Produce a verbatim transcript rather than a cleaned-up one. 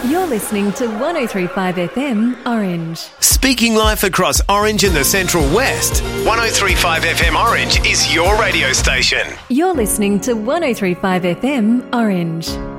You're listening to one oh three point five F M Orange. Speaking life across Orange and the Central West, one oh three point five F M Orange is your radio station. You're listening to one oh three point five F M Orange.